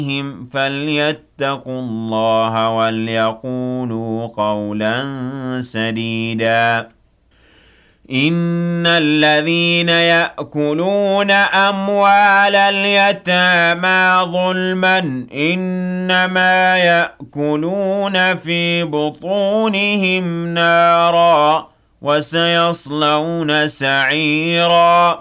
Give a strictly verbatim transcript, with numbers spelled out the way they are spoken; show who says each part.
Speaker 1: فليتقوا الله وليقولوا قولا سديدا إن الذين يأكلون أموال اليتامى ظلما إنما يأكلون في بطونهم نارا وسيصلون سعيرا